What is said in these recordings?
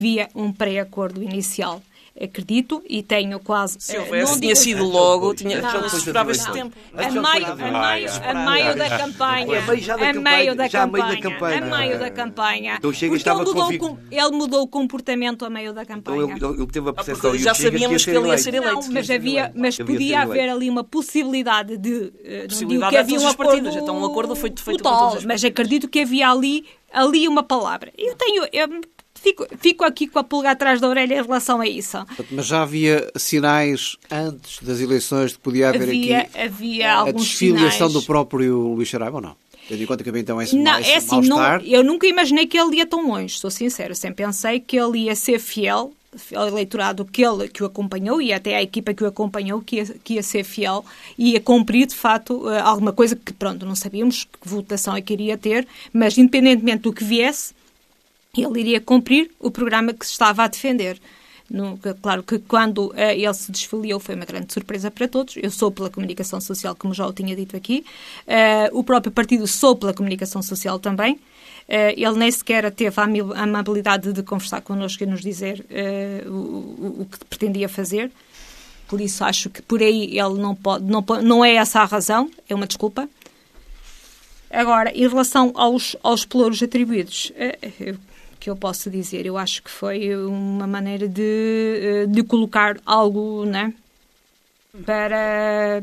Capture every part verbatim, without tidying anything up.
havia um pré-acordo inicial. Acredito e tenho quase... Se houvesse, tinha sido logo, tinha, já não se esperava esse tempo. A meio, a meio, a meio da campanha. A meio da campanha. A meio da campanha. Porque ele mudou, ele mudou o comportamento a meio da campanha. Ele teve a percepção. Já sabíamos que ele ia ser eleito. Não, mas, havia, mas podia haver ali uma possibilidade de... Possibilidade que havia um acordo. Então um acordo foi feito com todos os... Mas acredito que havia ali, ali uma palavra. Eu tenho... Eu, Fico, fico aqui com a pulga atrás da orelha em relação a isso. Mas já havia sinais antes das eleições de que podia haver havia, aqui havia a alguns desfiliação sinais. do próprio Luís Saraiva ou não? Tendo em conta que havia então esse, não, esse é assim, mal-estar. Não, eu nunca imaginei que ele ia tão longe, sou sincera. Sempre pensei que ele ia ser fiel ao eleitorado que, ele, que o acompanhou e até à equipa que o acompanhou que ia, que ia ser fiel e ia cumprir, de facto, alguma coisa que, pronto, não sabíamos que votação é que iria ter, mas independentemente do que viesse, ele iria cumprir o programa que se estava a defender. No, claro que quando uh, ele se desfiliou foi uma grande surpresa para todos. Eu sou pela comunicação social, como já o tinha dito aqui. Uh, o próprio partido sou pela comunicação social também. Uh, ele nem sequer teve a amabilidade de conversar connosco e nos dizer uh, o, o, o que pretendia fazer. Por isso acho que por aí ele não pode, não, não é essa a razão, é uma desculpa. Agora, em relação aos, aos pelouros atribuídos, uh, eu, que eu posso dizer, eu acho que foi uma maneira de, de colocar algo, né, para...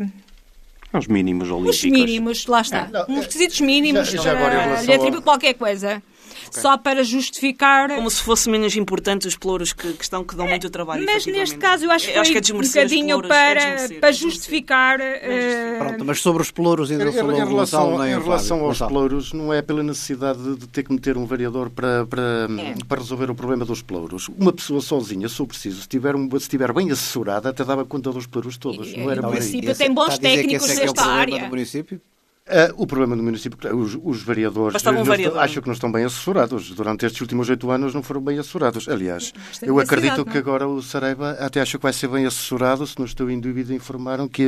Os mínimos olímpicos. Os mínimos, lá está. É, não, Uns requisitos mínimos, já, já para lhe atribuir qualquer coisa. Okay. Só para justificar... Como se fosse menos importante os pelouros que, que estão, que dão é, muito trabalho. Mas neste caso eu acho que foi acho que é um bocadinho para, é para justificar... É uh... Pronto, mas sobre os pelouros ainda falou em relação, Gonçalo, em relação aos pelouros, não é pela necessidade de ter que meter um vereador para, para, é. para resolver o problema dos pelouros. Uma pessoa sozinha, se for preciso, se estiver, um, se estiver bem assessorada, até dava conta dos pelouros todos. E, não era o município tem bons técnicos nesta área. Do município? Uh, o problema do município, os, os vereadores um vereador. acho que não estão bem assessorados. Durante estes últimos oito anos não foram bem assessorados. Aliás, eu acredito que agora o Saraiva até acho que vai ser bem assessorado. Se não estou em dúvida, informaram que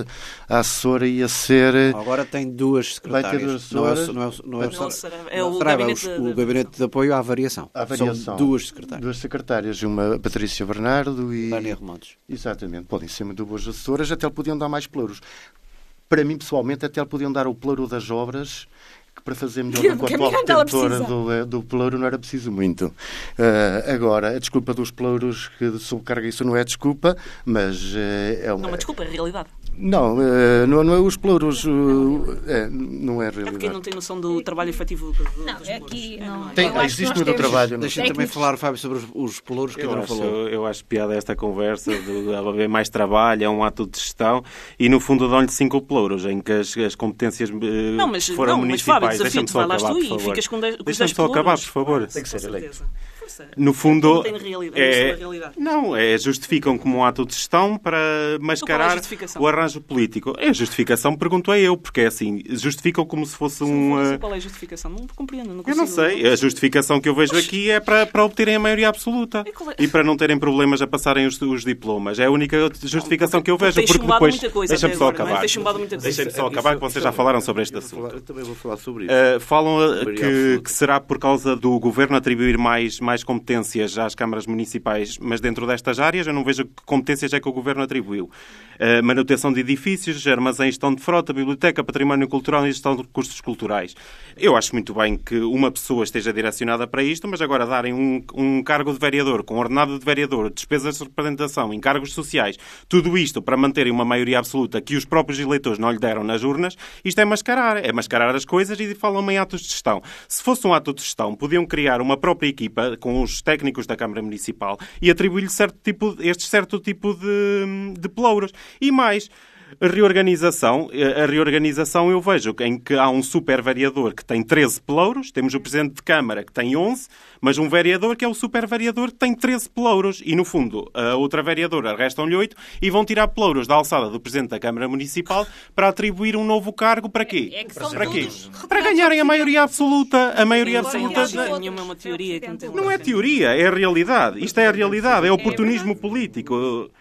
a assessora ia ser... Agora tem duas secretárias. Vai ter duas não é, assessoras. não é, não é, não, Saraiva. é o, Saraiva, gabinete os, de... o gabinete de apoio à variação. À variação. São duas secretárias. Duas secretárias. Uma Patrícia Bernardo e... Vânia Remontes. Exatamente. Podem ser muito boas assessoras. Até lhe podiam dar mais pelouros. Para mim, pessoalmente, até lhe podiam dar o pelouro das obras, que para fazer melhor do que o atual detentor do, do pelouro não era preciso muito. Uh, agora, a desculpa dos pelouros que sobrecarga isso não é desculpa, mas uh, é uma... Não, uma desculpa, é realidade. Não, uh, não, não é os pelouros, uh, é, não é realidade. É porque não tem noção do trabalho efetivo do, do, não, dos é aqui, não, tem, não, existe muito trabalho. Deixa-me também falar, Fábio, sobre os, os pelouros que eu ainda não acho, falou. Eu acho piada esta conversa de haver mais trabalho, é um ato de gestão e no fundo dão-lhe cinco pelouros em que as, as competências uh, não, mas, foram não, municipais. Mas, Fábio, desafio-te, vai lá tu e ficas com dez Deixa-me só acabar, por favor. Tem que ser eleito. No fundo, não tem realidade, é, realidade. não, é, justificam como um ato de gestão para mascarar é o arranjo político. É a justificação, pergunto eu, porque é assim, justificam como se fosse um... Não sei qual é a justificação, não compreendo. Não eu não sei, a justificação que eu vejo aqui é para, para obterem a maioria absoluta e para não terem problemas a passarem os, os diplomas. É a única justificação que eu vejo, porque depois... Deixa-me só acabar. Deixa-me só acabar, que vocês já falaram sobre este assunto. Eu também vou falar sobre isso. Uh, falam que, que será por causa do governo atribuir mais, mais competências às câmaras municipais, mas dentro destas áreas eu não vejo que competências é que o governo atribuiu. Uh, manutenção de edifícios, armazéns, gestão de frota, biblioteca, património cultural e gestão de recursos culturais. Eu acho muito bem que uma pessoa esteja direcionada para isto, mas agora darem um, um cargo de vereador, com ordenado de vereador, despesas de representação, encargos sociais, tudo isto para manterem uma maioria absoluta que os próprios eleitores não lhe deram nas urnas, isto é mascarar. É mascarar as coisas e falam em atos de gestão. Se fosse um ato de gestão, podiam criar uma própria equipa com os técnicos da Câmara Municipal e atribuir-lhe certo tipo, este certo tipo de, de pelouros. E mais, a reorganização, a reorganização eu vejo em que há um super vereador que tem treze pelouros, temos o Presidente de Câmara que tem onze, mas um vereador que é o super vereador que tem treze pelouros e, no fundo, a outra vereadora restam-lhe oito e vão tirar pelouros da alçada do Presidente da Câmara Municipal para atribuir um novo cargo para quê? É, é que para quê? Para ganharem a maioria absoluta. A maioria absoluta... Nenhuma é uma teoria. Não é teoria, é a realidade. Isto é a realidade, é oportunismo político.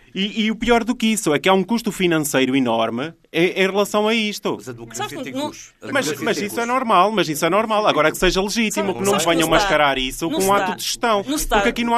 E, e o pior do que isso é que há um custo financeiro enorme em, em relação a isto. Mas a democracia tem custos. Mas, mas isso é normal, mas isso é normal. Agora que seja legítimo, que não venham mascarar isso com um ato de gestão. Porque aqui não há